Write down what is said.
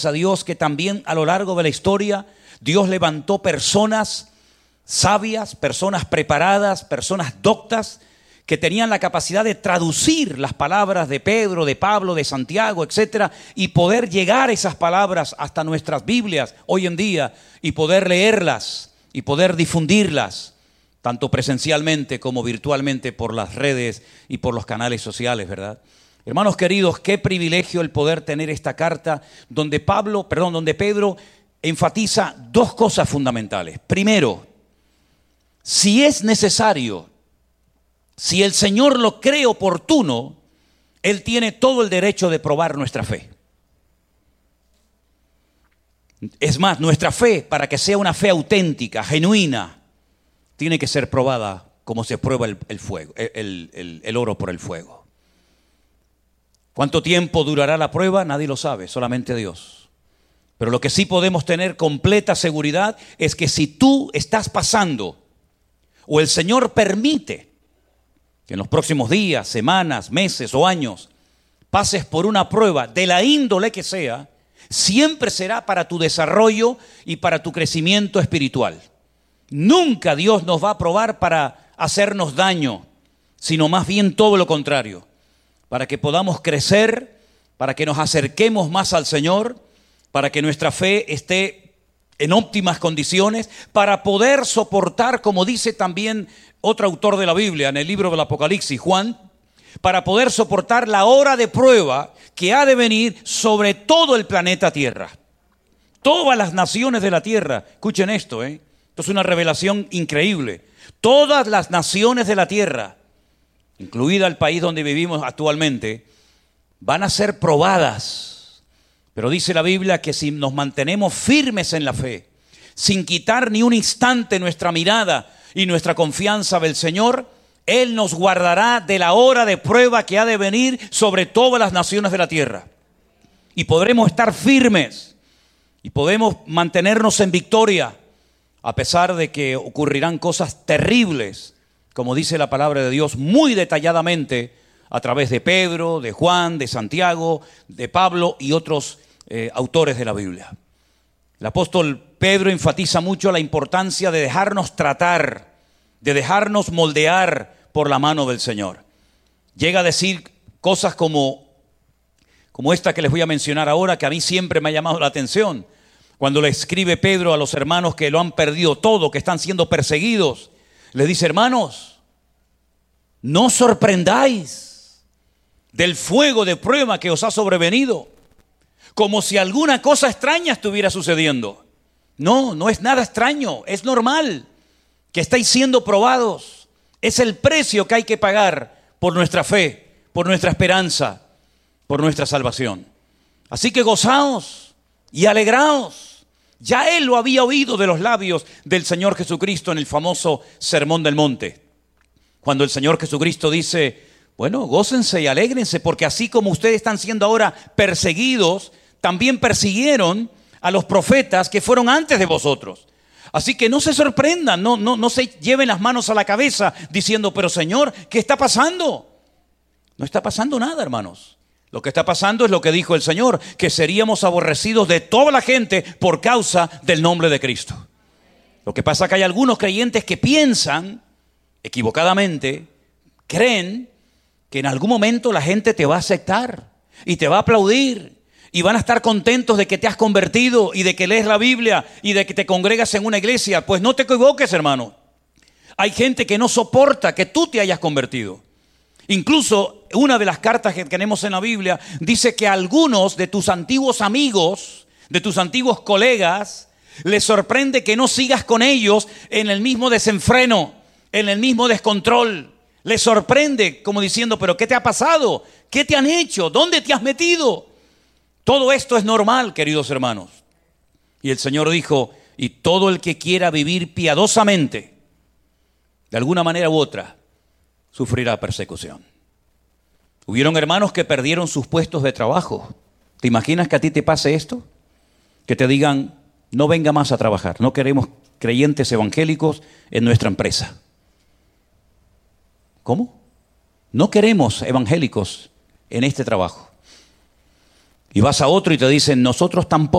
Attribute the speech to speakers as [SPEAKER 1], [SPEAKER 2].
[SPEAKER 1] a Dios que también a lo largo de la historia Dios levantó personas sabias, personas preparadas, personas doctas que tenían la capacidad de traducir las palabras de Pedro, de Pablo, de Santiago, etcétera, y poder llegar esas palabras hasta nuestras Biblias hoy en día y poder leerlas y poder difundirlas tanto presencialmente como virtualmente por las redes y por los canales sociales, ¿verdad? Hermanos queridos, qué privilegio el poder tener esta carta donde Pedro enfatiza dos cosas fundamentales. Primero, si es necesario, si el Señor lo cree oportuno, Él tiene todo el derecho de probar nuestra fe. Es más, nuestra fe, para que sea una fe auténtica, genuina, tiene que ser probada como se prueba el fuego, el oro por el fuego. ¿Cuánto tiempo durará la prueba? Nadie lo sabe, solamente Dios. Pero lo que sí podemos tener completa seguridad es que si tú estás pasando o el Señor permite que en los próximos días, semanas, meses o años pases por una prueba de la índole que sea, siempre será para tu desarrollo y para tu crecimiento espiritual. Nunca Dios nos va a probar para hacernos daño, sino más bien todo lo contrario, para que podamos crecer, para que nos acerquemos más al Señor, para que nuestra fe esté en óptimas condiciones, para poder soportar, como dice también otro autor de la Biblia en el libro del Apocalipsis, Juan, para poder soportar la hora de prueba que ha de venir sobre todo el planeta Tierra. Todas las naciones de la tierra, escuchen esto, esto es una revelación increíble. Todas las naciones de la tierra, incluida el país donde vivimos actualmente, van a ser probadas. Pero dice la Biblia que si nos mantenemos firmes en la fe, sin quitar ni un instante nuestra mirada y nuestra confianza del Señor, Él nos guardará de la hora de prueba que ha de venir sobre todas las naciones de la tierra. Y podremos estar firmes y podemos mantenernos en victoria, a pesar de que ocurrirán cosas terribles, como dice la palabra de Dios muy detalladamente a través de Pedro, de Juan, de Santiago, de Pablo y otros autores de la Biblia. El apóstol Pedro enfatiza mucho la importancia de dejarnos tratar, de dejarnos moldear por la mano del Señor. Llega a decir cosas como esta que les voy a mencionar ahora, que a mí siempre me ha llamado la atención. Cuando le escribe Pedro a los hermanos que lo han perdido todo, que están siendo perseguidos, les dice: hermanos, no os sorprendáis del fuego de prueba que os ha sobrevenido, como si alguna cosa extraña estuviera sucediendo. No, no es nada extraño, es normal que estáis siendo probados. Es el precio que hay que pagar por nuestra fe, por nuestra esperanza, por nuestra salvación. Así que gozaos y alegraos. Ya Él lo había oído de los labios del Señor Jesucristo en el famoso Sermón del Monte. Cuando el Señor Jesucristo dice: bueno, gócense y alégrense, porque así como ustedes están siendo ahora perseguidos, también persiguieron a los profetas que fueron antes de vosotros. Así que no se sorprendan, no se lleven las manos a la cabeza diciendo: pero Señor, ¿qué está pasando? No está pasando nada, hermanos. Lo que está pasando es lo que dijo el Señor, que seríamos aborrecidos de toda la gente por causa del nombre de Cristo. Lo que pasa es que hay algunos creyentes que piensan, equivocadamente, creen que en algún momento la gente te va a aceptar y te va a aplaudir y van a estar contentos de que te has convertido y de que lees la Biblia y de que te congregas en una iglesia. Pues no te equivoques, hermano. Hay gente que no soporta que tú te hayas convertido. Incluso una de las cartas que tenemos en la Biblia dice que a algunos de tus antiguos amigos, de tus antiguos colegas, les sorprende que no sigas con ellos en el mismo desenfreno, en el mismo descontrol. Les sorprende como diciendo: pero ¿qué te ha pasado? ¿Qué te han hecho? ¿Dónde te has metido? Todo esto es normal, queridos hermanos. Y el Señor dijo: y todo el que quiera vivir piadosamente, de alguna manera u otra, sufrirá persecución. Hubieron hermanos que perdieron sus puestos de trabajo. ¿Te imaginas que a ti te pase esto? Que te digan: no venga más a trabajar, no queremos creyentes evangélicos en nuestra empresa. ¿Cómo? No queremos evangélicos en este trabajo. Y vas a otro y te dicen: nosotros tampoco.